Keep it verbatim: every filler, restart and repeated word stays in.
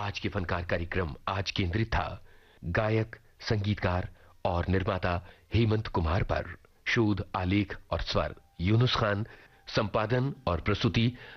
आज के फनकार कार्यक्रम आज केंद्रित था गायक, संगीतकार और निर्माता हेमंत कुमार पर। शोध, आलेख और स्वर यूनुस खान, संपादन और प्रस्तुति